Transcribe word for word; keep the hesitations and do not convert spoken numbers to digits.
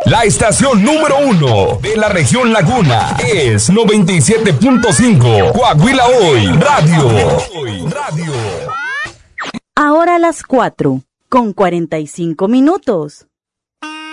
La estación número uno de la región Laguna es noventa y siete punto cinco Coahuila Hoy Radio. Radio. Ahora a las cuatro, con cuarenta y cinco minutos.